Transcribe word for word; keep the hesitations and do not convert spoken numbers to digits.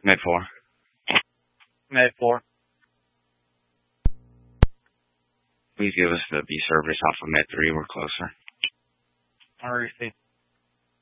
Med four. Med four. Please give us the B service off of Med three. We're closer. I received.